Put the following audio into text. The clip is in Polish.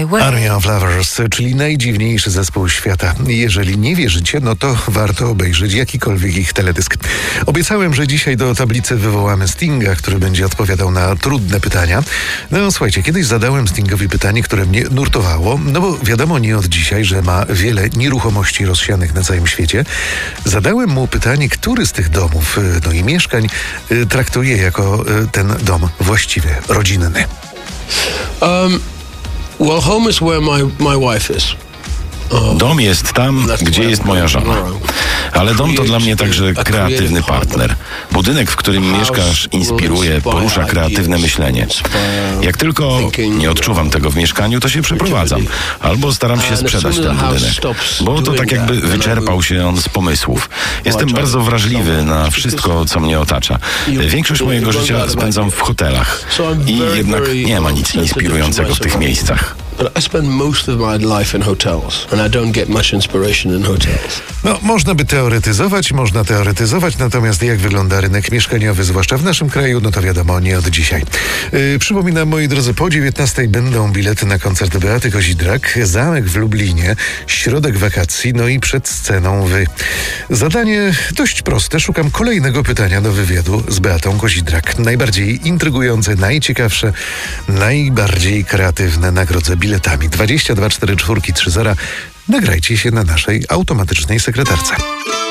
Army of Lovers, czyli najdziwniejszy zespół świata. Jeżeli nie wierzycie, no to warto obejrzeć jakikolwiek ich teledysk. Obiecałem, że dzisiaj do tablicy wywołamy Stinga, który będzie odpowiadał na trudne pytania. No słuchajcie, kiedyś zadałem Stingowi pytanie, które mnie nurtowało, no bo wiadomo nie od dzisiaj, że ma wiele nieruchomości rozsianych na całym świecie. Zadałem mu pytanie, który z tych domów, no i mieszkań traktuje jako ten dom właściwie rodzinny. Well, home is where my wife is. Dom jest tam, gdzie jest moja żona. Ale dom to dla mnie także kreatywny partner. Budynek, w którym mieszkasz, inspiruje, porusza kreatywne myślenie. Jak tylko nie odczuwam tego w mieszkaniu, to się przeprowadzam. Albo staram się sprzedać ten budynek. Bo to tak jakby wyczerpał się on z pomysłów. Jestem bardzo wrażliwy na wszystko, co mnie otacza. Większość mojego życia spędzam w hotelach. I jednak nie ma nic inspirującego w tych miejscach. But I spend most of my life in hotels, and I don't get much inspiration in hotels. No, można teoretyzować, natomiast jak wygląda rynek mieszkaniowy, zwłaszcza w naszym kraju, no to wiadomo, nie od dzisiaj. Przypominam, moi drodzy, po 19:00 będą bilety na koncert Beaty Kozidrak, zamek w Lublinie, środek wakacji, no i przed sceną wy. Zadanie dość proste, szukam kolejnego pytania do wywiadu z Beatą Kozidrak. Najbardziej intrygujące, najciekawsze, najbardziej kreatywne nagrodzę biletami. 22 44 30. Nagrajcie się na naszej automatycznej sekretarce.